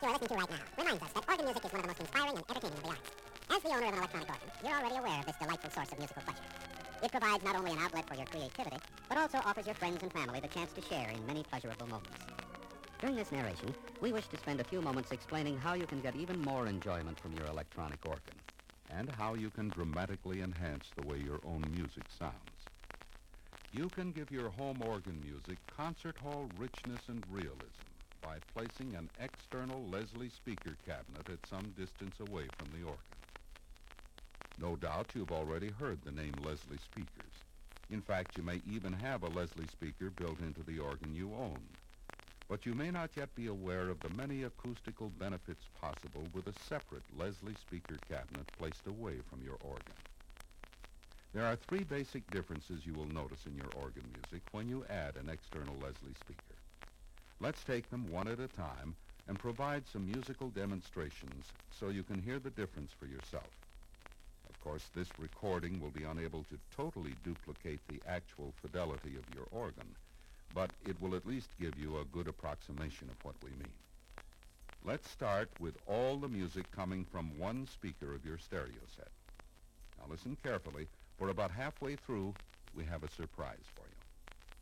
you are listening to right now reminds us that organ music is one of the most inspiring and entertaining of the arts. As the owner of an electronic organ, you're already aware of this delightful source of musical pleasure. It provides not only an outlet for your creativity, but also offers your friends and family the chance to share in many pleasurable moments. During this narration, we wish to spend a few moments explaining how you can get even more enjoyment from your electronic organ, and how you can dramatically enhance the way your own music sounds. You can give your home organ music concert hall richness and realism by placing an external Leslie speaker cabinet at some distance away from the organ. No doubt you've already heard the name Leslie speakers. In fact, you may even have a Leslie speaker built into the organ you own. But you may not yet be aware of the many acoustical benefits possible with a separate Leslie speaker cabinet placed away from your organ. There are three basic differences you will notice in your organ music when you add an external Leslie speaker. Let's take them one at a time and provide some musical demonstrations so you can hear the difference for yourself. Of course, this recording will be unable to totally duplicate the actual fidelity of your organ, but it will at least give you a good approximation of what we mean. Let's start with all the music coming from one speaker of your stereo set. Now listen carefully, for about halfway through, we have a surprise for you.